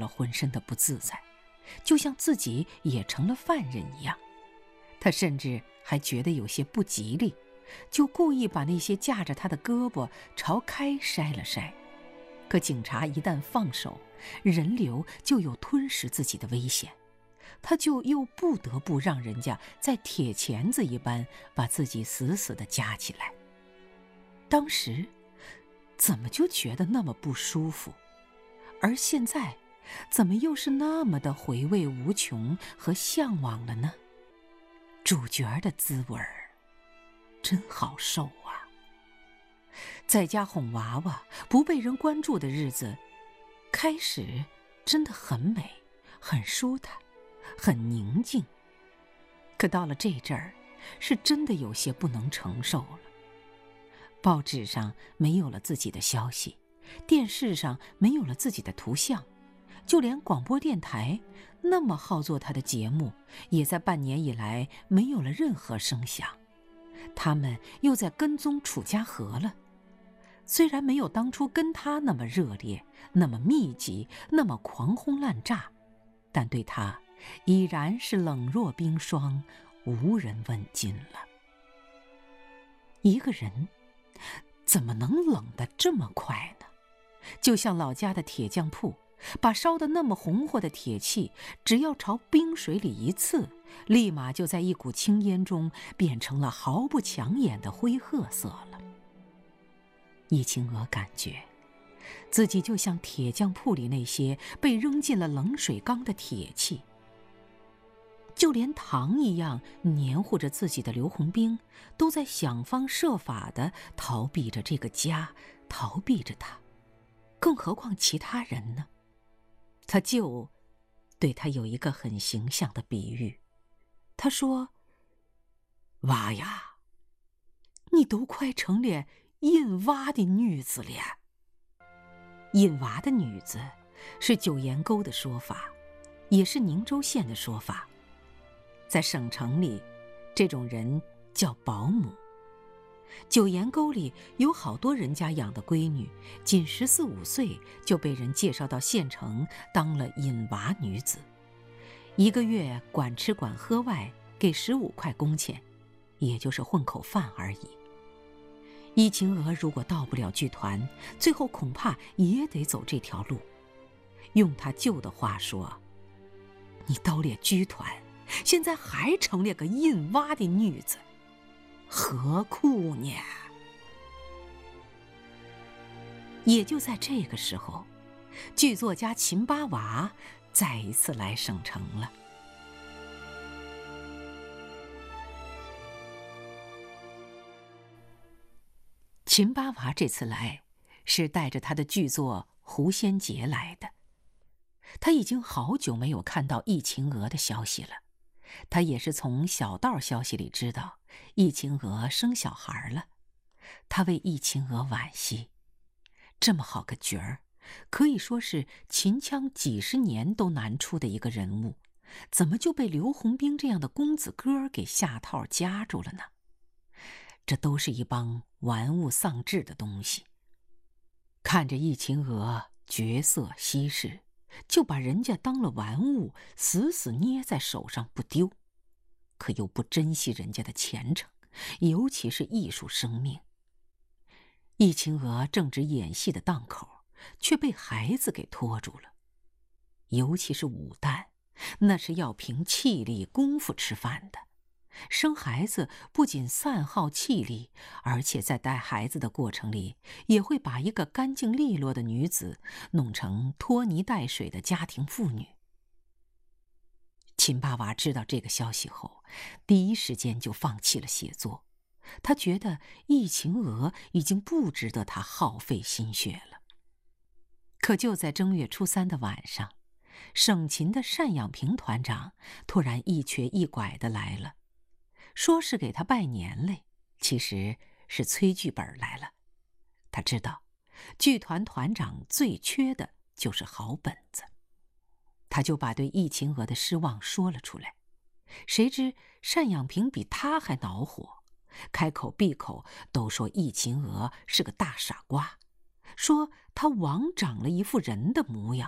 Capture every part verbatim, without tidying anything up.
浑身的不自在，就像自己也成了犯人一样。他甚至还觉得有些不吉利，就故意把那些架着他的胳膊朝开筛了筛。可警察一旦放手，人流就有吞噬自己的危险，他就又不得不让人家在铁钳子一般把自己死死地夹起来。当时怎么就觉得那么不舒服，而现在怎么又是那么的回味无穷和向往了呢？主角的滋味儿真好受啊！在家哄娃娃不被人关注的日子，开始真的很美，很舒坦，很宁静。可到了这阵儿，是真的有些不能承受了。报纸上没有了自己的消息，电视上没有了自己的图像，就连广播电台那么好做他的节目，也在半年以来没有了任何声响。他们又在跟踪楚家河了，虽然没有当初跟他那么热烈，那么密集，那么狂轰滥炸，但对他已然是冷若冰霜，无人问津了。一个人怎么能冷得这么快呢？就像老家的铁匠铺，把烧得那么红火的铁器，只要朝冰水里一刺，立马就在一股青烟中变成了毫不抢眼的灰褐色了。易清娥感觉自己就像铁匠铺里那些被扔进了冷水缸的铁器，就连糖一样黏糊着自己的刘洪兵，都在想方设法地逃避着这个家，逃避着他。更何况其他人呢？他舅对他有一个很形象的比喻，他说：“娃呀，你都快成了印娃的女子了。”印娃的女子是九岩沟的说法，也是宁州县的说法。在省城里，这种人叫保姆。九岩沟里有好多人家养的闺女，仅十四五岁就被人介绍到县城当了引娃女子，一个月管吃管喝外，给十五块工钱，也就是混口饭而已。易清娥如果到不了剧团，最后恐怕也得走这条路。用他舅的话说，你到了剧团，现在还成了个印娃的女子，何苦呢？也就在这个时候，剧作家秦八娃再一次来省城了。秦八娃这次来是带着他的剧作《狐仙节》来的。他已经好久没有看到易清娥的消息了，他也是从小道消息里知道易清娥生小孩了。他为易清娥惋惜，这么好个角儿，可以说是秦腔几十年都难出的一个人物，怎么就被刘洪兵这样的公子哥给下套夹住了呢？这都是一帮玩物丧志的东西。看着易清娥绝色稀世，就把人家当了玩物，死死捏在手上不丢，可又不珍惜人家的前程，尤其是艺术生命。易清娥正值演戏的档口，却被孩子给拖住了。尤其是武旦，那是要凭气力功夫吃饭的。生孩子不仅散耗气力，而且在带孩子的过程里，也会把一个干净利落的女子弄成拖泥带水的家庭妇女。秦八娃知道这个消息后，第一时间就放弃了写作。他觉得易清娥已经不值得他耗费心血了。可就在正月初三的晚上，省琴的单养平团长突然一瘸一拐的来了，说是给他拜年嘞，其实是催剧本来了。他知道剧团团长最缺的就是好本子，他就把对易清娥的失望说了出来。谁知单养平比他还恼火，开口闭口都说易清娥是个大傻瓜，说她枉长了一副人的模样，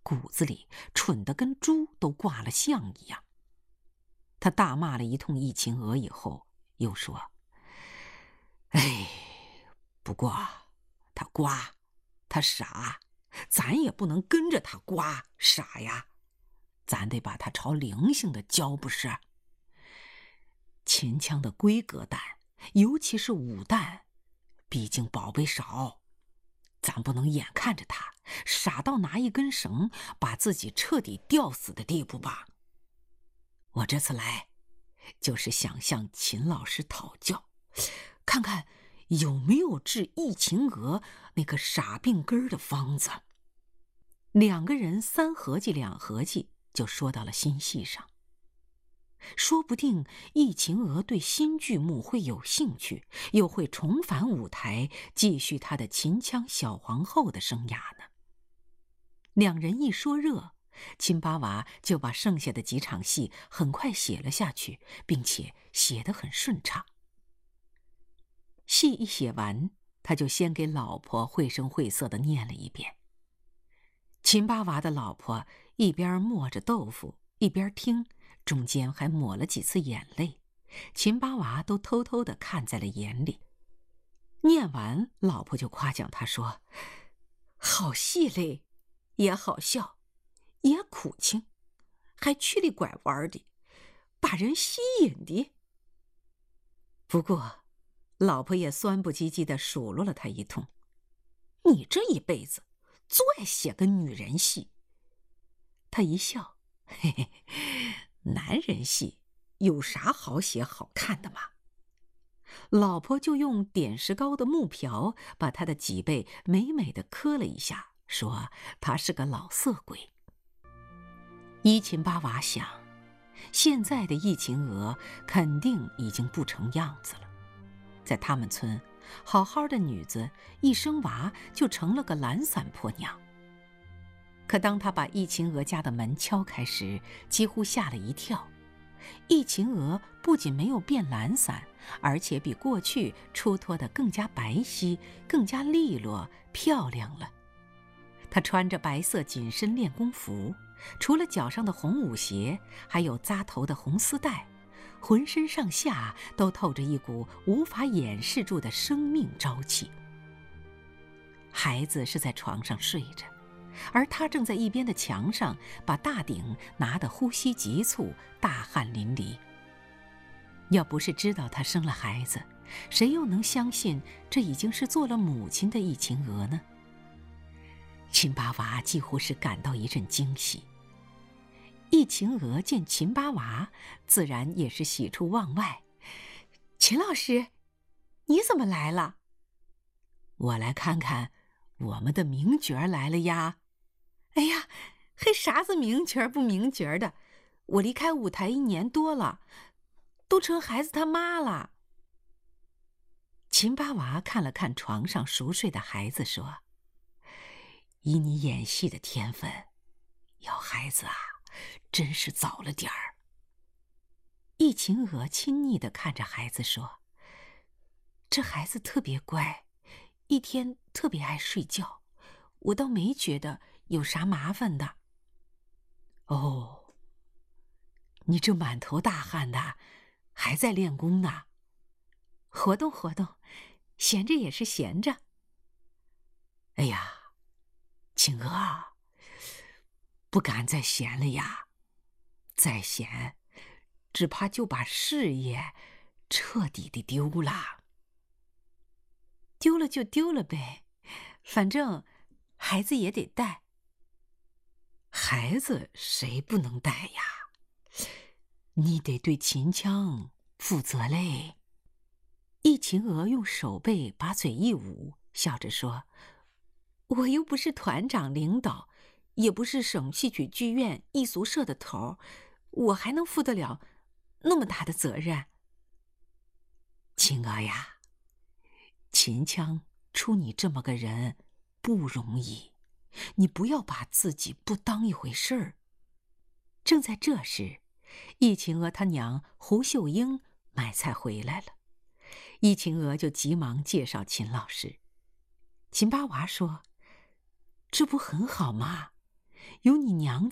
骨子里蠢得跟猪都挂了相一样。他大骂了一通易秦娥以后，又说：“哎，不过他瓜，他傻，咱也不能跟着他瓜傻呀，咱得把他朝灵性的教，不是？秦腔的规格蛋，尤其是武蛋，毕竟宝贝少，咱不能眼看着他傻到拿一根绳把自己彻底吊死的地步吧？我这次来，就是想向秦老师讨教，看看有没有治易秦娥那个傻病根的方子。”两个人三合计两合计，就说到了新戏上。说不定易秦娥对新剧目会有兴趣，又会重返舞台，继续她的秦腔小皇后的生涯呢。两人一说热，秦八娃就把剩下的几场戏很快写了下去，并且写得很顺畅。戏一写完，他就先给老婆绘声绘色地念了一遍。秦八娃的老婆一边磨着豆腐，一边听，中间还抹了几次眼泪，秦八娃都偷偷地看在了眼里。念完，老婆就夸奖他说：“好戏嘞，也好笑，也苦情，还曲里拐弯的，把人吸引的。”不过，老婆也酸不唧唧地数落了他一通：“你这一辈子最爱写个女人戏。”他一笑：“嘿嘿，男人戏有啥好写好看的嘛？”老婆就用点石膏的木瓢把他的脊背美美的磕了一下，说他是个老色鬼。伊秦八娃想，现在的易秦娥肯定已经不成样子了，在他们村，好好的女子一生娃就成了个懒散婆娘。可当他把易秦娥家的门敲开时，几乎吓了一跳。易秦娥不仅没有变懒散，而且比过去出脱得更加白皙，更加利落漂亮了。她穿着白色紧身练功服，除了脚上的红舞鞋，还有扎头的红丝带，浑身上下都透着一股无法掩饰住的生命朝气。孩子是在床上睡着，而他正在一边的墙上把大鼎拿得呼吸急促，大汗淋漓。要不是知道他生了孩子，谁又能相信这已经是做了母亲的易秦娥呢？秦八娃几乎是感到一阵惊喜。易秦娥见秦八娃，自然也是喜出望外：“秦老师，你怎么来了？”“我来看看我们的名角来了呀。”“哎呀，还啥子名角不名角的？我离开舞台一年多了，都成孩子他妈了。”秦八娃看了看床上熟睡的孩子，说：“以你演戏的天分，要孩子啊，真是早了点儿。”易秦娥亲昵地看着孩子说：“这孩子特别乖，一天特别爱睡觉，我倒没觉得有啥麻烦的。”“哦，你这满头大汗的，还在练功呢？活动活动，闲着也是闲着。”“哎呀，秦娥啊，不敢再闲了呀，再闲，只怕就把事业彻底的丢了。”“丢了就丢了呗，反正孩子也得带。”“孩子谁不能带呀？你得对秦腔负责嘞。”易秦娥用手背把嘴一捂，笑着说：“我又不是团长领导，也不是省戏曲剧院艺俗社的头，我还能负得了那么大的责任？”“秦娥呀，秦腔出你这么个人不容易，你不要把自己不当一回事儿。”正在这时，易秦娥她娘胡秀英买菜回来了，易秦娥就急忙介绍秦老师。秦八娃说：“这不很好吗？ 有你娘